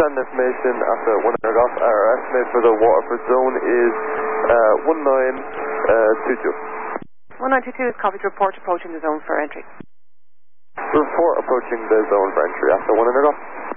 Stand information after 1 Airgolf. Our estimate for the Waterford zone is 1922. 1922 is copied. Report approaching the zone for entry. Report approaching the zone for entry after 1 Airgolf.